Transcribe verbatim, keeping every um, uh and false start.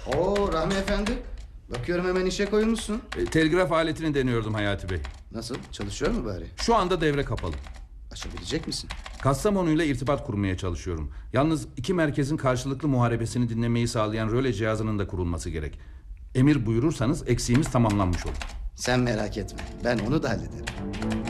Oo Rahmi Efendi. Bakıyorum hemen işe koyulmuşsun. E, telgraf aletini deniyordum Hayati Bey. Nasıl? Çalışıyor mu bari? Şu anda devre kapalı. Açabilecek misin? Kastamonu ile irtibat kurmaya çalışıyorum. Yalnız iki merkezin karşılıklı muharebesini dinlemeyi sağlayan röle cihazının da kurulması gerek. Emir buyurursanız eksiğimiz tamamlanmış olur. Sen merak etme. Ben onu da hallederim.